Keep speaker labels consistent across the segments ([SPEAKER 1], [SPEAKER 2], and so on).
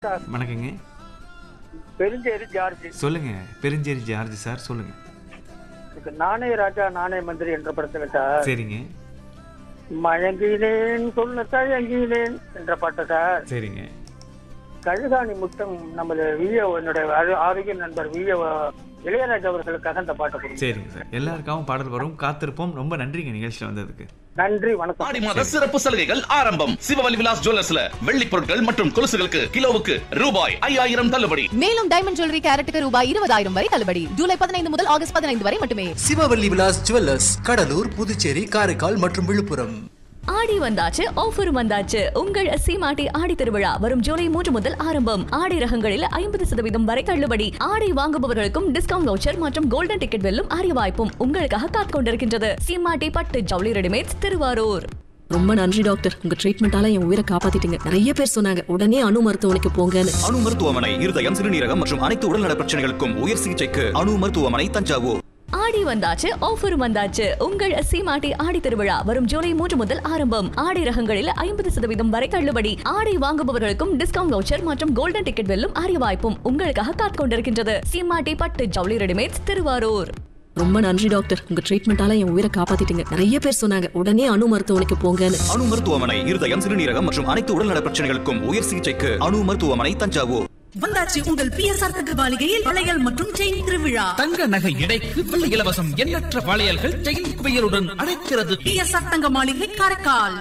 [SPEAKER 1] Sir.
[SPEAKER 2] வணக்கங்க.
[SPEAKER 1] Perunjeri George.
[SPEAKER 2] சொல்லுங்க. Perunjeri George sir சொல்லுங்க.
[SPEAKER 1] இதுக்கு நானே ராஜா நானே மந்திரி என்ற படத்துல சார்.
[SPEAKER 2] சரிங்க
[SPEAKER 1] மயங்கினேன் சொல்ல தயங்கினேன் என்ற பாட்டு சார்.
[SPEAKER 2] சரிங்க.
[SPEAKER 1] கழுகாணி முத்தம் நமது என்னுடைய ஆரோக்கிய நண்பர் இளையராஜா அவர்களுக்காக அந்த பாட்டை கொடுங்க.
[SPEAKER 2] சரிங்க சார். எல்லாருக்காகவும் பாடல் வரும், காத்திருப்போம். ரொம்ப நன்றிங்க நிகழ்ச்சியில் வந்ததுக்கு.
[SPEAKER 1] நன்றி, வணக்கம்.
[SPEAKER 3] ஆடி மாத சிறப்பு சலுகைகள் ஆரம்பம். சிவவலி விலாஸ் ஜுவல்லர்ஸ்ல வெள்ளி பொருட்கள் மற்றும் கொலுசுகளுக்கு கிலோவுக்கு ரூபாய் 5000 தள்ளுபடி.
[SPEAKER 4] மேலும் டைமண்ட் ஜுவல்லரி கேரட்டுக்கு ரூபாய் 20000 வரை தள்ளுபடி. ஜூலை 15 முதல் ஆகஸ்ட் 15 வரை மட்டுமே.
[SPEAKER 5] சிவவல்லி விலாஸ் ஜுவல்லர்ஸ், கடலூர், புதுச்சேரி, காரைக்கால் மற்றும் விழுப்புரம்.
[SPEAKER 6] ஆடி வந்தாச்சு, ஆஃபர் வந்தாச்சு. உங்கள் சீமாட்டி ஆடி திருவிழா வரும் ஜூலை 3 முதல் ஆரம்பம். ஆடி ரகங்களில் 50% வரை தள்ளுபடி. ஆடை வாங்குபவர்களுக்கும் டிஸ்கவுண்ட் வவுச்சர் மற்றும் கோல்டன் டிக்கெட் வெல்லும் அரிய வாய்ப்பும் உங்களுக்காக காத்துக் கொண்டிருக்கின்றது. சீமாட்டி பட்டு ஜவுளி ரெடிமேட்ஸ், திருவாரூர்.
[SPEAKER 7] ரொம்ப நன்றி டாக்டர், உங்க ட்ரீட்மெண்டால என் உயிரை காப்பாத்திட்டீங்க. நிறைய பேர் சொன்னாங்க உடனே அணு மருத்துவமனைக்கு போங்கன்னு.
[SPEAKER 3] அணு மருத்துவமனை இருதயம், சிறுநீரகம் மற்றும் அனைத்து உடல்நல பிரச்சனைகளுக்கும் உயர் சிகிச்சைக்கு அணு மருத்துவமனை, தஞ்சாவூர்.
[SPEAKER 6] ஆடி வந்தாச்சு, ஆஃபர் வந்தாச்சு. உங்கள் சீமாட்டி ஆடி திருவிழா வரும் ஜூலை 3 முதல் ஆரம்பம். ஆடை ரகங்களில் 50% வரை தள்ளுபடி. ஆடை வாங்குபவர்களுக்கும் டிஸ்கவுண்ட் வவுச்சர் மற்றும் கோல்டன் டிக்கெட் வெல்லும் அரிய வாய்ப்பும் உங்களுக்காக காத்துக் கொண்டிருக்கின்றது. சீமாட்டி பட்டு ஜவுளி ரெடிமேட்ஸ், திருவாரூர்.
[SPEAKER 7] ரொம்ப நன்றி டாக்டர், உங்க ட்ரீட்மெண்டால என் உயிரை காப்பாத்திட்டீங்க. நிறைய பேர் சொன்னாங்க உடனே அணு மருத்துவமனைக்கு போங்கன்னு.
[SPEAKER 3] அணு மருத்துவமனை இருதயம், சிறுநீரகம் மற்றும் அனைத்து உடல்நல பிரச்சனைகளுக்கும் உயர் சிகிச்சைக்கு அணு மருத்துவமனை, தஞ்சாவூர்.
[SPEAKER 8] வந்தாச்சு உங்கள் பிஎஸ்ஆர் தங்க மாளிகையில் வளையல் மற்றும் செயின் திருவிழா.
[SPEAKER 9] தங்க நகை எடைக்கு வெள்ளி இலவசம். எண்ணற்ற வளையல்கள் செயின் குவியலுடன் அழைக்கிறது
[SPEAKER 8] பிஎஸ்ஆர் தங்க மாளிகை, காரைக்கால்.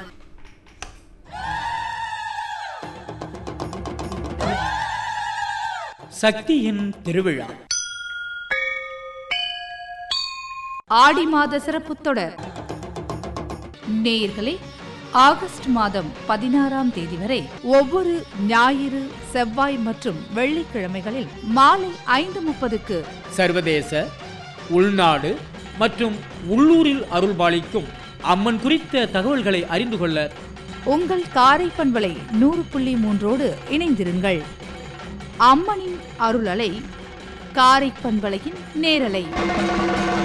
[SPEAKER 9] சக்தியின் திருவிழா
[SPEAKER 10] ஆடி மாத சிறப்பு தொடர். நேயர்களே, ஆகஸ்ட் மாதம் 16ஆம் தேதி வரை ஒவ்வொரு ஞாயிறு, செவ்வாய் மற்றும் வெள்ளிக்கிழமைகளில் மாலை 5:30க்கு
[SPEAKER 9] சர்வதேச, உள்நாடு மற்றும் உள்ளூரில் அருள்பாலிக்கும் அம்மன் குறித்த தகவல்களை அறிந்து கொள்ள
[SPEAKER 10] உங்கள் காரை பண்பலை 100.3 இணைந்திருங்கள். அம்மனின் அருளலை, காரை பண்பலையின் நேரலை.